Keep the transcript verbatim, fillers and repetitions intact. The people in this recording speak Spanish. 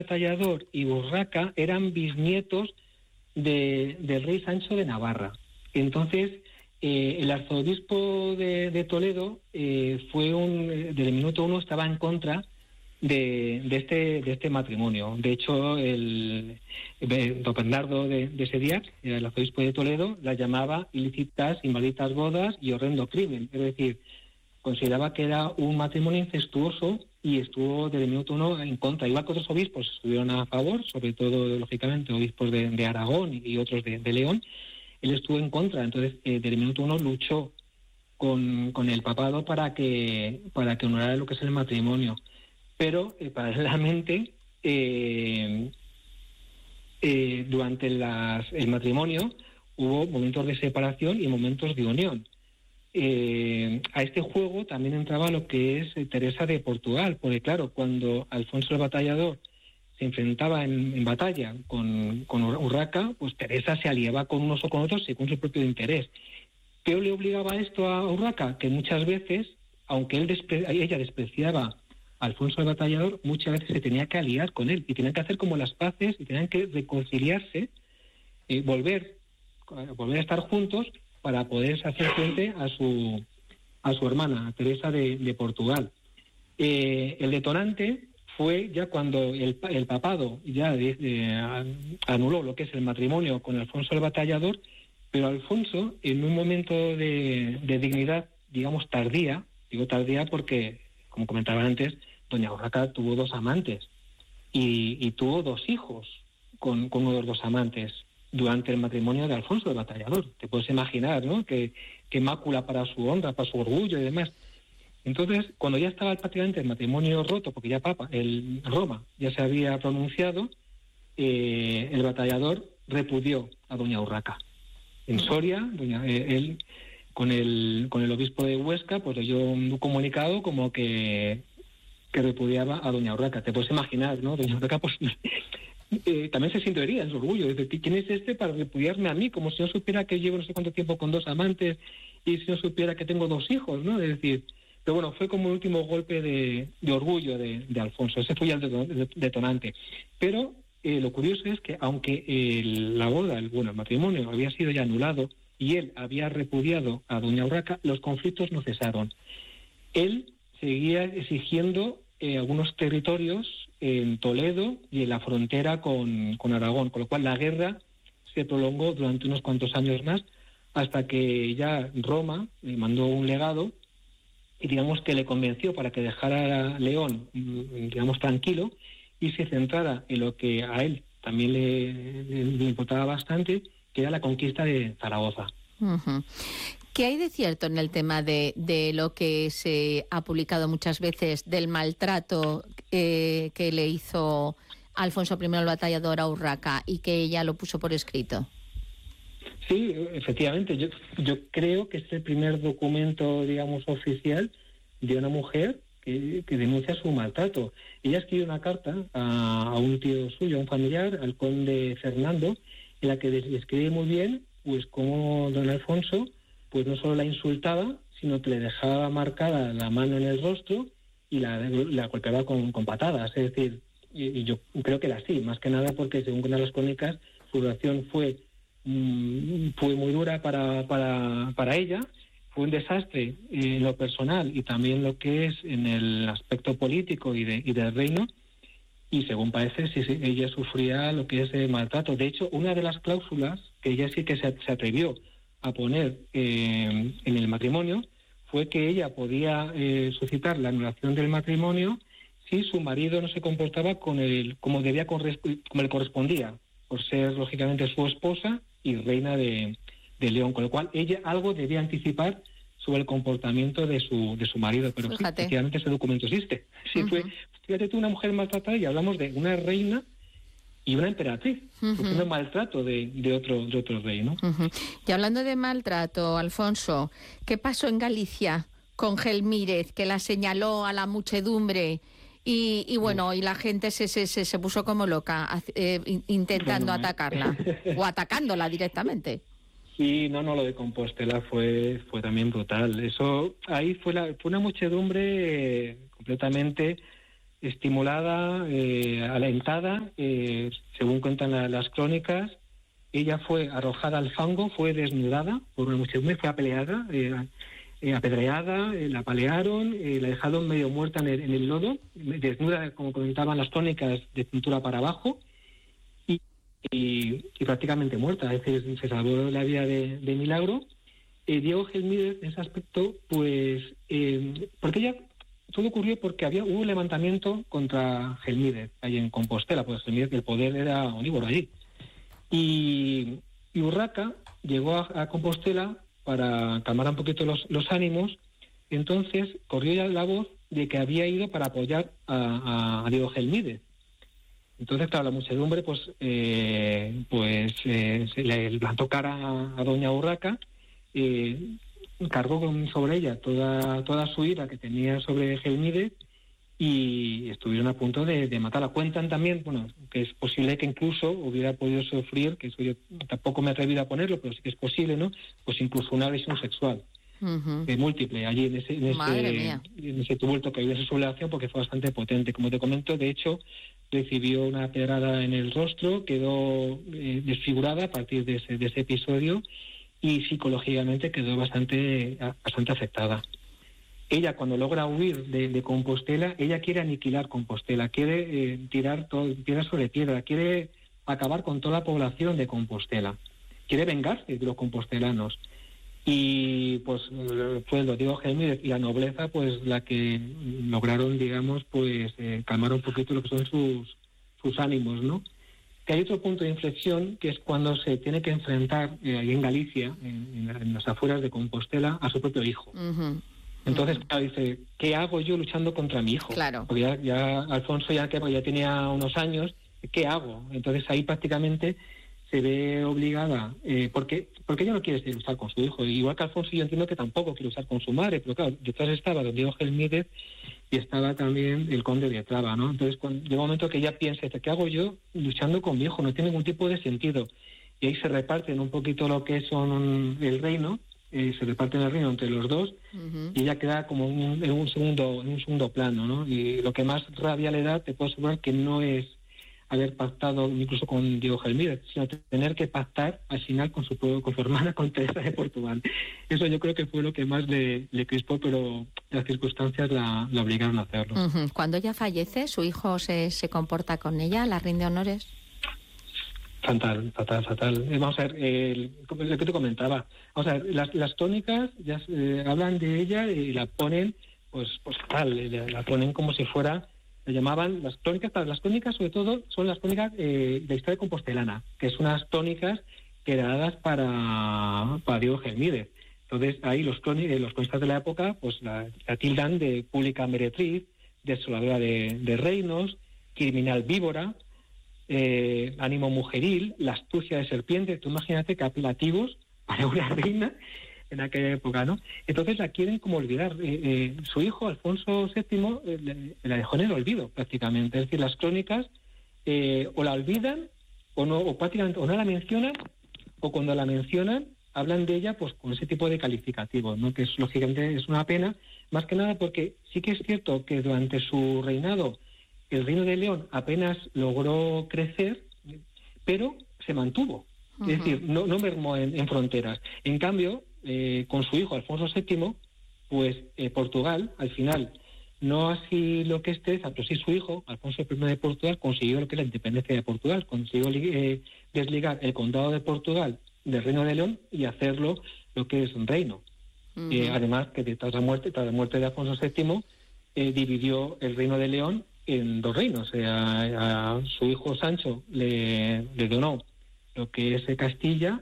Batallador y Urraca eran bisnietos de, del rey Sancho de Navarra. Entonces, eh, el arzobispo de, de Toledo eh, fue un, desde el minuto uno estaba en contra de, de este de este matrimonio. De hecho, el, el don Bernardo de, de Sediac, el arzobispo de Toledo, la llamaba ilícitas y malditas bodas y horrendo crimen. Es decir, consideraba que era un matrimonio incestuoso y estuvo desde el minuto uno en contra. Igual que otros obispos estuvieron a favor, sobre todo, lógicamente, obispos de, de Aragón y otros de, de León. Él estuvo en contra. Entonces, eh, desde el minuto uno luchó con, con el papado para que para que honorara lo que es el matrimonio. Pero, eh, paralelamente, eh, eh, durante las, el matrimonio hubo momentos de separación y momentos de unión. Eh, a este juego también entraba lo que es eh, Teresa de Portugal, porque claro, cuando Alfonso el Batallador se enfrentaba en, en batalla con, con Urraca, pues Teresa se aliaba con unos o con otros según su propio interés. ¿Qué le obligaba esto a Urraca? Que muchas veces, aunque él despre- ella despreciaba a Alfonso el Batallador, muchas veces se tenía que aliar con él y tenían que hacer como las paces y tenían que reconciliarse, eh, volver, volver a estar juntos para poder hacer frente a su a su hermana, a Teresa de, de Portugal. Eh, el detonante fue ya cuando el, el papado ya de, de, anuló lo que es el matrimonio con Alfonso el Batallador, pero Alfonso, en un momento de, de dignidad, digamos, tardía, digo tardía porque, como comentaba antes, doña Urraca tuvo dos amantes y, y tuvo dos hijos con, con uno de los dos amantes durante el matrimonio de Alfonso el Batallador. Te puedes imaginar, ¿no?, qué, qué mácula para su honra, para su orgullo y demás. Entonces, cuando ya estaba prácticamente el matrimonio roto, porque ya Papa, el Roma, ya se había pronunciado, eh, el Batallador repudió a doña Urraca. En Soria, doña, eh, él, con el con el obispo de Huesca, pues leyó un comunicado como que, que repudiaba a doña Urraca. Te puedes imaginar, ¿no? Doña Urraca, pues... Eh, también se sintiría en su orgullo, es decir, ¿quién es este para repudiarme a mí? Como si no supiera que llevo no sé cuánto tiempo con dos amantes y si no supiera que tengo dos hijos, ¿no? Es decir, pero bueno, fue como el último golpe de, de orgullo de, de Alfonso, ese fue ya el detonante. Pero eh, lo curioso es que aunque el, la boda, el, bueno, el matrimonio había sido ya anulado y él había repudiado a doña Urraca, los conflictos no cesaron. Él seguía exigiendo eh, algunos territorios en Toledo y en la frontera con, con Aragón, con lo cual la guerra se prolongó durante unos cuantos años más hasta que ya Roma le mandó un legado y digamos que le convenció para que dejara a León, digamos, tranquilo y se centrara en lo que a él también le, le, le importaba bastante, que era la conquista de Zaragoza. Uh-huh. ¿Qué hay de cierto en el tema de, de lo que se ha publicado muchas veces del maltrato eh, que le hizo Alfonso primero el Batallador a Urraca y que ella lo puso por escrito? Sí, efectivamente. Yo, yo creo que es el primer documento, digamos, oficial de una mujer que, que denuncia su maltrato. Ella escribe una carta a, a un tío suyo, a un familiar, al conde Fernando, en la que describe muy bien pues cómo don Alfonso pues no solo la insultaba, sino que le dejaba marcada la mano en el rostro y la, la golpeaba con, con patadas. Es decir, y, y yo creo que era así, más que nada porque, según cuentan las crónicas, su reacción fue, mmm, fue muy dura para, para, para ella, fue un desastre en lo personal y también lo que es en el aspecto político y, de, y del reino, y según parece, sí, sí, ella sufría lo que es el maltrato. De hecho, una de las cláusulas que ella sí que se, se atrevió a poner eh, en el matrimonio fue que ella podía eh, suscitar la anulación del matrimonio si su marido no se comportaba con el como debía como le correspondía, por ser lógicamente su esposa y reina de, de León, con lo cual ella algo debía anticipar sobre el comportamiento de su de su marido, pero sí, efectivamente ese documento existe. Sí, uh-huh. Fue, fíjate tú, una mujer maltratada, y hablamos de una reina y una emperatriz, uh-huh. sufriendo maltrato de, de otro de otro rey, ¿no? Uh-huh. Y hablando de maltrato, Alfonso, ¿qué pasó en Galicia con Gelmírez, que la señaló a la muchedumbre y, y bueno, uh-huh. y la gente se, se, se, se puso como loca eh, intentando bueno, atacarla eh. o atacándola directamente? Sí, no, no, lo de Compostela fue fue también brutal. Eso ahí fue la fue una muchedumbre completamente estimulada, eh, alentada, eh, según cuentan la, las crónicas. Ella fue arrojada al fango, fue desnudada por una muchedumbre, fue apaleada, eh, eh, apedreada, eh, la apalearon, eh, la dejaron medio muerta en el, en el lodo, desnuda, como comentaban las crónicas, de cintura para abajo, y, y, y prácticamente muerta. Es decir, se salvó la vida de, de milagro. Eh, Diego Gelmírez, en ese aspecto, pues, eh, porque ella, todo ocurrió porque había hubo un levantamiento contra Gelmírez, ahí en Compostela, pues Gelmírez, el poder era omnívoro allí. Y, y Urraca llegó a, a Compostela para calmar un poquito los, los ánimos, y entonces corrió ya la voz de que había ido para apoyar a, a, a Diego Gelmírez. Entonces, claro, la muchedumbre pues eh, pues eh, se le plantó cara a, a doña Urraca, eh, cargó con, sobre ella toda, toda su ira que tenía sobre Gelmírez, y estuvieron a punto de, de matarla. Cuentan también, bueno, que es posible que incluso hubiera podido sufrir, que eso yo tampoco me he atrevido a ponerlo, pero sí que es posible, ¿no? Pues incluso una lesión sexual uh-huh. eh, múltiple allí en ese, en ese, en ese tumulto que había, esa sublevación, porque fue bastante potente. Como te comento, de hecho, recibió una pedrada en el rostro, quedó eh, desfigurada a partir de ese, de ese episodio, y psicológicamente quedó bastante, bastante afectada. Ella, cuando logra huir de, de Compostela, ella quiere aniquilar Compostela, quiere eh, tirar todo, piedra sobre piedra, quiere acabar con toda la población de Compostela, quiere vengarse de los compostelanos. Y pues fue lo Diego Gelmírez y la nobleza, pues la que lograron, digamos, pues eh, calmar un poquito lo que son sus, sus ánimos, ¿no? Que hay otro punto de inflexión, que es cuando se tiene que enfrentar, eh, ahí en Galicia, en, en, en las afueras de Compostela, a su propio hijo. Uh-huh. Entonces, claro, dice, ¿qué hago yo luchando contra mi hijo? Claro. Porque ya, ya Alfonso ya, que ya tenía unos años, ¿qué hago? Entonces ahí prácticamente se ve obligada, eh, porque porque ella no quiere luchar con su hijo. Igual que Alfonso, yo entiendo que tampoco quiere luchar con su madre, pero claro, detrás estaba don Diego Gelmírez y estaba también el conde de Traba, ¿no? Entonces, cuando llega un momento que ella piensa, ¿qué hago yo luchando con mi hijo? No tiene ningún tipo de sentido. Y ahí se reparten un poquito lo que son el reino, Eh, se reparten el reino entre los dos, uh-huh. y ella queda como un, en un segundo en un segundo plano, ¿no? Y lo que más rabia le da, te puedo asegurar que no es haber pactado incluso con Diego Gelmírez, sino tener que pactar al final con su con su hermana, con Teresa de Portugal. Eso yo creo que fue lo que más le, le crispó, pero las circunstancias la, la obligaron a hacerlo. Uh-huh. Cuando ella fallece, ¿su hijo se, se comporta con ella, la rinde honores? Fatal, fatal, fatal. Eh, vamos a ver, eh, lo que te comentaba. Vamos a ver, las, las tónicas ya eh, hablan de ella y la ponen, pues, pues fatal, la, la ponen como si fuera, la llamaban las tónicas. Las tónicas, sobre todo, son las tónicas eh, de historia compostelana, que son unas tónicas creadas para, para Diego Gelmírez. Entonces, ahí los, crónicos, los cronistas de la época, pues la, la tildan de pública meretriz, desoladora de, de reinos, criminal víbora, Eh, ánimo mujeril, la astucia de serpiente. Tú imagínate qué apelativos para una reina en aquella época, ¿no? Entonces la quieren como olvidar. Eh, eh, su hijo, Alfonso séptimo, eh, le, la dejó en el olvido prácticamente. Es decir, las crónicas eh, o la olvidan o no, o prácticamente o no la mencionan, o cuando la mencionan hablan de ella pues con ese tipo de calificativos, ¿no? Que es lógicamente es una pena, más que nada porque sí que es cierto que durante su reinado el Reino de León apenas logró crecer, pero se mantuvo. Uh-huh. Es decir, no, no mermó en, en fronteras. En cambio, eh, con su hijo Alfonso séptimo, pues eh, Portugal, al final, no así lo que es Teresa, pero sí su hijo, Alfonso primero de Portugal, consiguió lo que es la independencia de Portugal, consiguió eh, desligar el condado de Portugal del Reino de León y hacerlo lo que es un reino. Uh-huh. Eh, además, que tras la muerte, tras la muerte de Alfonso séptimo, eh, dividió el Reino de León en dos reinos. O sea, a su hijo Sancho le, le donó lo que es Castilla